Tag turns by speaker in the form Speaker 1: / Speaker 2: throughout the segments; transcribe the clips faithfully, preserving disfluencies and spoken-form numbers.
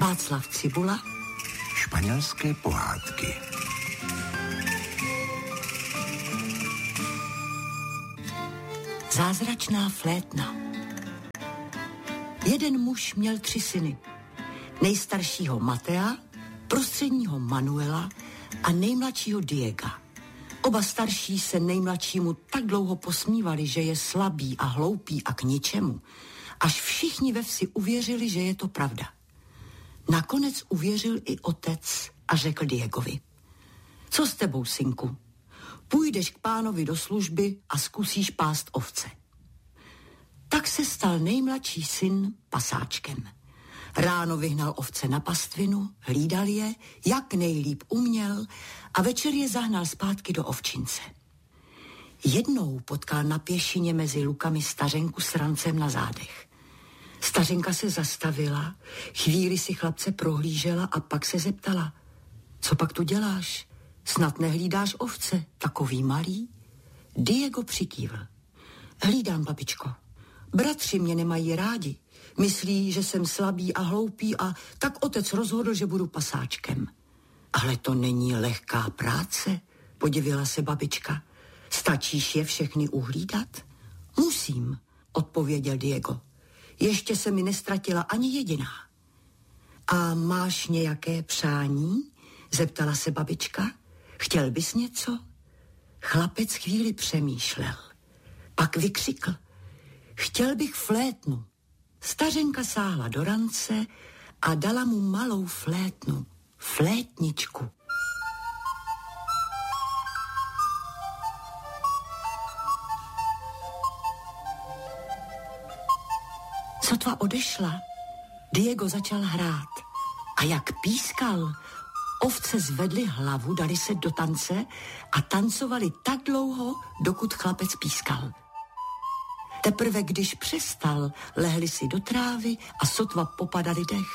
Speaker 1: Václav Cibula.
Speaker 2: Španělské pohádky.
Speaker 1: Zázračná flétna. Jeden muž měl tři syny. Nejstaršího Matea, prostředního Manuela a nejmladšího Diega. Oba starší se nejmladšímu tak dlouho posmívali, že je slabý a hloupý a k ničemu, až všichni ve vsi uvěřili, že je to pravda. Nakonec uvěřil i otec a řekl Diegovi: co s tebou, synku? Půjdeš k pánovi do služby a zkusíš pást ovce. Tak se stal nejmladší syn pasáčkem. Ráno vyhnal ovce na pastvinu, hlídal je, jak nejlíp uměl, a večer je zahnal zpátky do ovčince. Jednou potkal na pěšině mezi lukami stařenku s rancem na zádech. Stařenka se zastavila, chvíli si chlapce prohlížela a pak se zeptala: co pak tu děláš? Snad nehlídáš ovce, takový malý? Diego přikývl: hlídám, babičko. Bratři mě nemají rádi. Myslí, že jsem slabý a hloupý, a tak otec rozhodl, že budu pasáčkem. Ale to není lehká práce, podivila se babička. Stačíš je všechny uhlídat? Musím, odpověděl Diego. Ještě se mi nestratila ani jediná. A máš nějaké přání? Zeptala se babička. Chtěl bys něco? Chlapec chvíli přemýšlel. Pak vykřikl: chtěl bych flétnu. Stařenka sáhla do rance a dala mu malou flétnu, flétničku. Sotva odešla, Diego začal hrát. A jak pískal, ovce zvedly hlavu, dali se do tance a tancovali tak dlouho, dokud chlapec pískal. Teprve když přestal, lehli si do trávy a sotva popadali dech.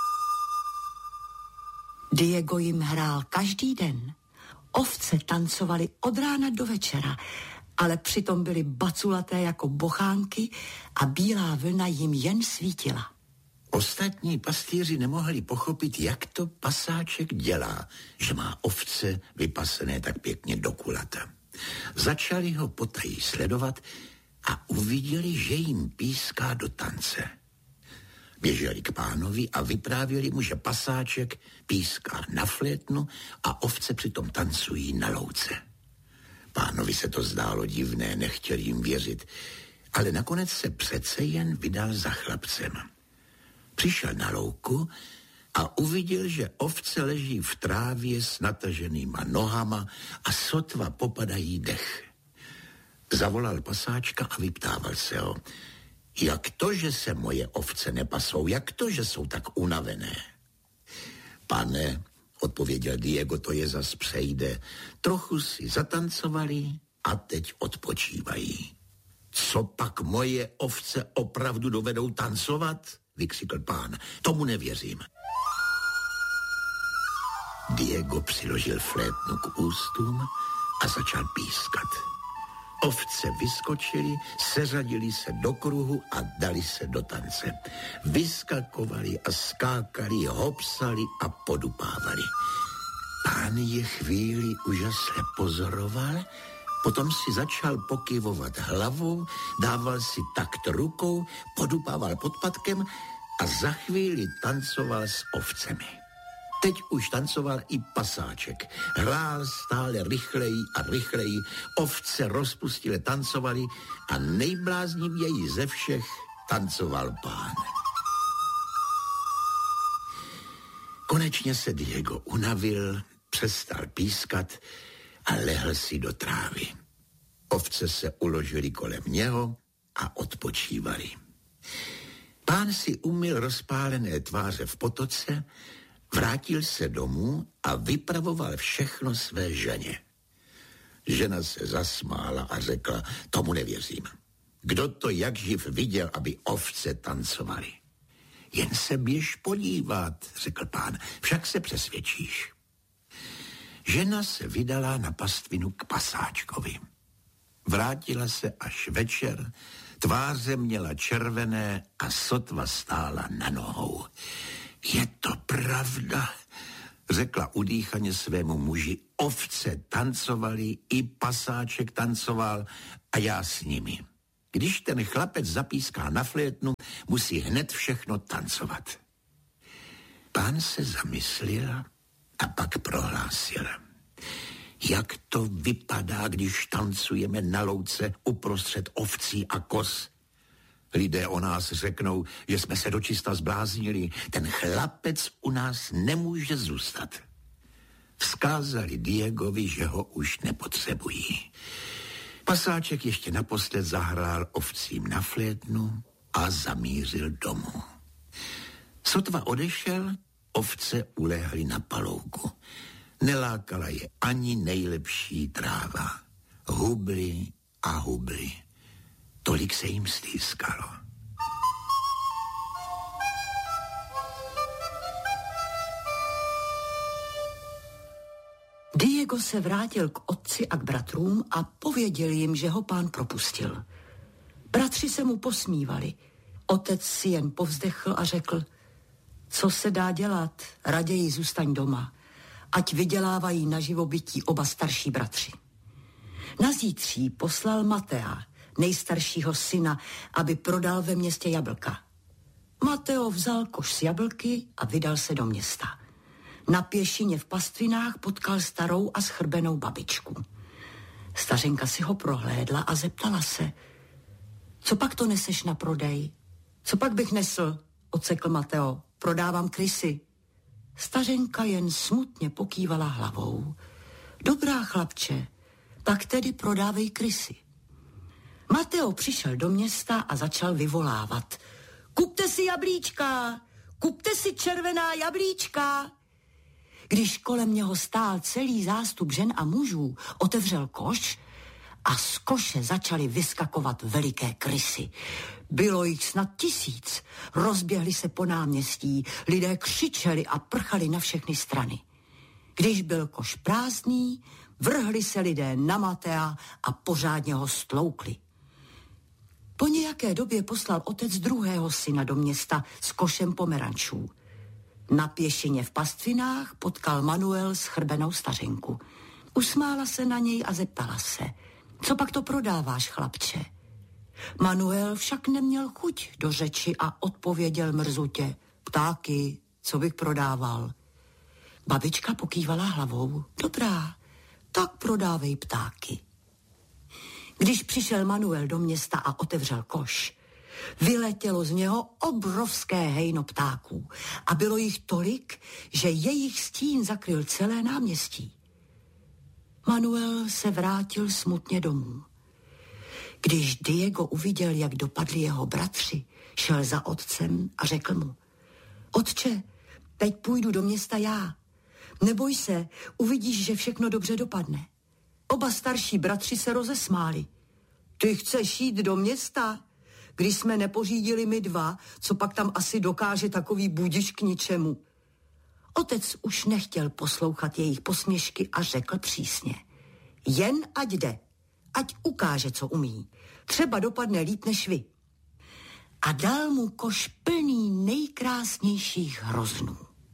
Speaker 1: Diego jim hrál každý den. Ovce tancovali od rána do večera, ale přitom byly baculaté jako bochánky a bílá vlna jim jen svítila.
Speaker 2: Ostatní pastýři nemohli pochopit, jak to pasáček dělá, že má ovce vypasené tak pěkně do kulata. Začali ho potají sledovat a uviděli, že jim píská do tance. Běželi k pánovi a vyprávěli mu, že pasáček píská na flétnu a ovce přitom tancují na louce. Pánovi se to zdálo divné, nechtěl jim věřit, ale nakonec se přece jen vydal za chlapcem. Přišel na louku a uviděl, že ovce leží v trávě s nataženýma nohama a sotva popadají dech. Zavolal pasáčka a vyptával se ho: jak to, že se moje ovce nepasou, jak to, že jsou tak unavené? Pane, odpověděl Diego, to je zas přejde. Trochu si zatancovali a teď odpočívají. Co pak moje ovce opravdu dovedou tancovat? Vykřikl pán. Tomu nevěřím. Diego přiložil flétnu k ústům a začal pískat. Ovce vyskočily, seřadili se do kruhu a dali se do tance. Vyskakovali a skákali, hopsali a podupávali. Pán je chvíli úžasle pozoroval, potom si začal pokyvovat hlavou, dával si takt rukou, podupával podpatkem a za chvíli tancoval s ovcemi. Teď už tancoval i pasáček. Hrál stále rychleji a rychleji, ovce rozpustile tancovali a nejbláznivěji ze všech tancoval pán. Konečně se Diego unavil, přestal pískat a lehl si do trávy. Ovce se uložili kolem něho a odpočívali. Pán si umyl rozpálené tváře v potoce, vrátil se domů a vypravoval všechno své ženě. Žena se zasmála a řekla: tomu nevěřím. Kdo to jak živ viděl, aby ovce tancovaly? Jen se běž podívat, řekl pán, však se přesvědčíš. Žena se vydala na pastvinu k pasáčkovi. Vrátila se až večer, tváře měla červené a sotva stála na nohou. Je to pravda, řekla udýchaně svému muži. Ovce tancovaly, i pasáček tancoval a já s nimi. Když ten chlapec zapíská na flétnu, musí hned všechno tancovat. Pán se zamyslel a pak prohlásil. Jak to vypadá, když tancujeme na louce uprostřed ovcí a koz? Lidé o nás řeknou, že jsme se dočista zbláznili. Ten chlapec u nás nemůže zůstat. Vzkázali Diegovi, že ho už nepotřebují. Pasáček ještě naposled zahrál ovcím na flétnu a zamířil domů. Sotva odešel, ovce ulehly na palouku. Nelákala je ani nejlepší tráva. Hubly a hubly. Tolik se jim stýskalo.
Speaker 1: Diego se vrátil k otci a k bratrům a pověděl jim, že ho pán propustil. Bratři se mu posmívali. Otec si jen povzdechl a řekl, co se dá dělat, raději zůstaň doma, ať vydělávají na živobytí oba starší bratři. Na zítří poslal Matea, nejstaršího syna, aby prodal ve městě jablka. Mateo vzal koš s jablky a vydal se do města. Na pěšině v pastvinách potkal starou a schrbenou babičku. Stařenka si ho prohlédla a zeptala se, co pak to neseš na prodej? Co pak bych nesl, odsekl Mateo, prodávám krysy. Stařenka jen smutně pokývala hlavou. Dobrá, chlapče, tak tedy prodávej krysy. Mateo přišel do města a začal vyvolávat. Kupte si jablíčka, kupte si červená jablíčka. Když kolem něho stál celý zástup žen a mužů, otevřel koš a z koše začaly vyskakovat veliké krysy. Bylo jich snad tisíc. Rozběhli se po náměstí, lidé křičeli a prchali na všechny strany. Když byl koš prázdný, vrhli se lidé na Matea a pořádně ho stloukli. Po nějaké době poslal otec druhého syna do města s košem pomerančů. Na pěšině v pastvinách potkal Manuel schrbenou stařenku. Usmála se na něj a zeptala se, co pak to prodáváš, chlapče? Manuel však neměl chuť do řeči a odpověděl mrzutě, ptáky, co bych prodával. Babička pokývala hlavou, dobrá, tak prodávej ptáky. Když přišel Manuel do města a otevřel koš, vyletělo z něho obrovské hejno ptáků a bylo jich tolik, že jejich stín zakryl celé náměstí. Manuel se vrátil smutně domů. Když Diego uviděl, jak dopadli jeho bratři, šel za otcem a řekl mu, otče, teď půjdu do města já. Neboj se, uvidíš, že všechno dobře dopadne. Oba starší bratři se rozesmáli. Ty chceš jít do města? Když jsme nepořídili my dva, co pak tam asi dokáže takový budiš k ničemu? Otec už nechtěl poslouchat jejich posměšky a řekl přísně. Jen ať jde, ať ukáže, co umí. Třeba dopadne líp než vy. A dal mu koš plný nejkrásnějších hroznů.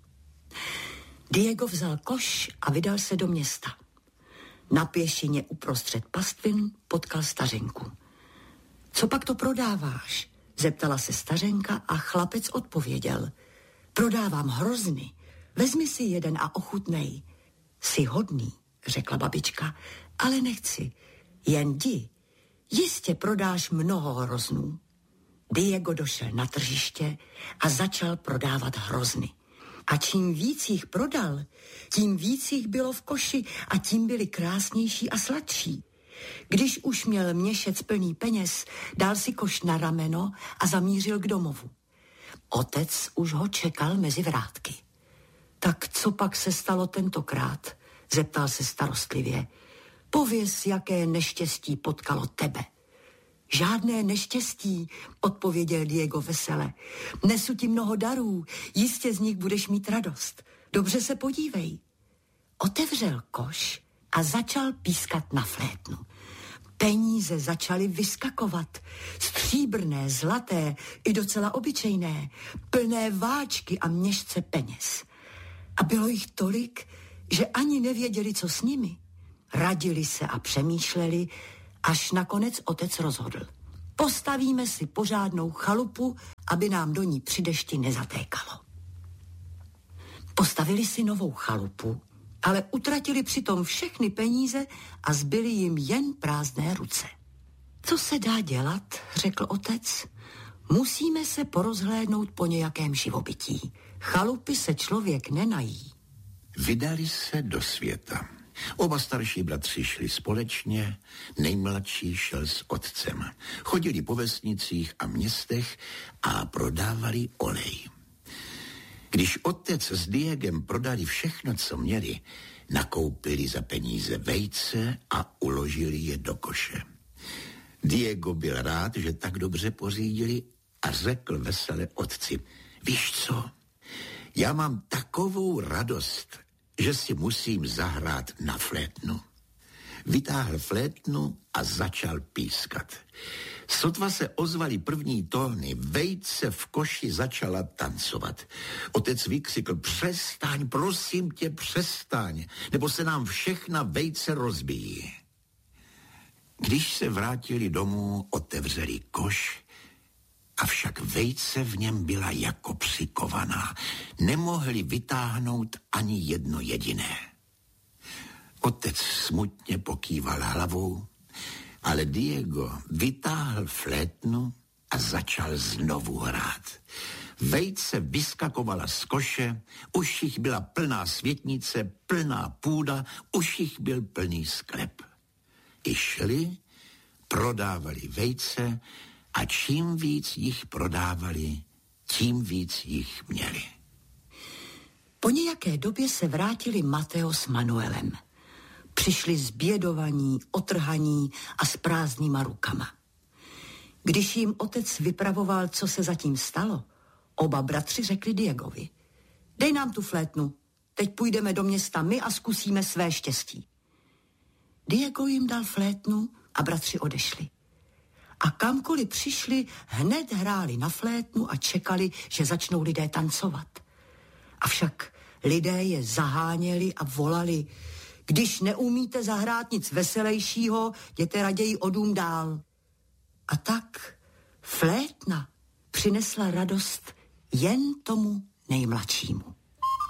Speaker 1: Diego vzal koš a vydal se do města. Na pěšině uprostřed pastvin potkal stařenku. Co pak to prodáváš? Zeptala se stařenka a chlapec odpověděl. Prodávám hrozny, vezmi si jeden a ochutnej. Jsi hodný, řekla babička, ale nechci, jen jdi, jistě prodáš mnoho hroznů. Diego došel na tržiště a začal prodávat hrozny. A čím víc jich prodal, tím víc jich bylo v koši a tím byli krásnější a sladší. Když už měl měšec plný peněz, dal si koš na rameno a zamířil k domovu. Otec už ho čekal mezi vrátky. Tak co pak se stalo tentokrát? Zeptal se starostlivě. Pověz, jaké neštěstí potkalo tebe. Žádné neštěstí, odpověděl Diego vesele. Nesu ti mnoho darů, jistě z nich budeš mít radost. Dobře se podívej. Otevřel koš a začal pískat na flétnu. Peníze začaly vyskakovat. Stříbrné, zlaté i docela obyčejné. Plné váčky a měšce peněz. A bylo jich tolik, že ani nevěděli, co s nimi. Radili se a přemýšleli, až nakonec otec rozhodl. Postavíme si pořádnou chalupu, aby nám do ní při dešti nezatékalo. Postavili si novou chalupu, ale utratili přitom všechny peníze a zbyly jim jen prázdné ruce. Co se dá dělat, řekl otec. Musíme se porozhlédnout po nějakém živobytí. Chalupy se člověk nenají.
Speaker 2: Vydali se do světa. Oba starší bratři šli společně, nejmladší šel s otcem. Chodili po vesnicích a městech a prodávali olej. Když otec s Diegem prodali všechno, co měli, nakoupili za peníze vejce a uložili je do koše. Diego byl rád, že tak dobře pořídili a řekl vesele otci: víš co, já mám takovou radost, že si musím zahrát na flétnu. Vytáhl flétnu a začal pískat. Sotva se ozvaly první tóny, vejce v koši začala tancovat. Otec vykřikl: přestaň, prosím tě, přestaň, nebo se nám všechna vejce rozbíjí. Když se vrátili domů, otevřeli koš, avšak vejce v něm byla jako přikovaná. Nemohli vytáhnout ani jedno jediné. Otec smutně pokýval hlavou, ale Diego vytáhl flétnu a začal znovu hrát. Vejce vyskakovala z koše, už jich byla plná světnice, plná půda, už jich byl plný sklep. I šli, prodávali vejce a čím víc jich prodávali, tím víc jich měli.
Speaker 1: Po nějaké době se vrátili Mateo s Manuelem. Přišli zbědovaní, otrhaní a s prázdnýma rukama. Když jim otec vypravoval, co se zatím stalo, oba bratři řekli Diegovi: dej nám tu flétnu, teď půjdeme do města my a zkusíme své štěstí. Diego jim dal flétnu a bratři odešli. A kamkoliv přišli, hned hráli na flétnu a čekali, že začnou lidé tancovat. Avšak lidé je zaháněli a volali: když neumíte zahrát nic veselejšího, jděte raději o dům dál. A tak flétna přinesla radost jen tomu nejmladšímu.